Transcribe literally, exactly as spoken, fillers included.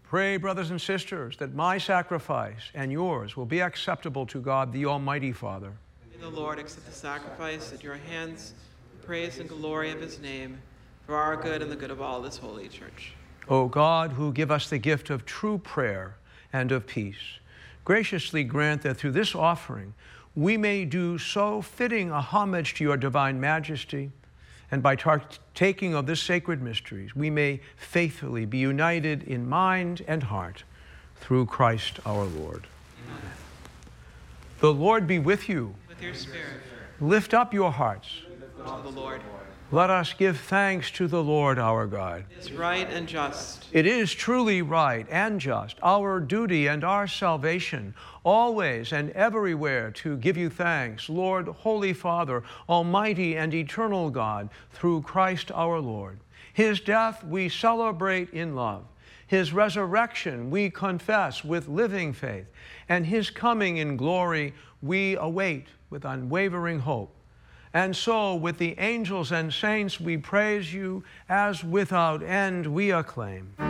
Pray, brothers and sisters, that my sacrifice and yours will be acceptable to God, the Almighty Father. May the Lord accept the sacrifice at your hands, the praise and glory of his name, for our good and the good of all this holy church. O God, who give us the gift of true prayer and of peace, graciously grant that through this offering we may do so fitting a homage to your divine majesty, and by partaking of this sacred mysteries, we may faithfully be united in mind and heart through Christ our Lord. Amen. The Lord be with you. With your spirit. Lift up your hearts. To the Lord. Let us give thanks to the Lord our God. It is right and just. It is truly right and just, our duty and our salvation, always and everywhere to give you thanks, Lord, Holy Father, Almighty and eternal God, through Christ our Lord. His death we celebrate in love. His resurrection we confess with living faith. And his coming in glory we await with unwavering hope. And so, with the angels and saints, we praise you, as without end we acclaim.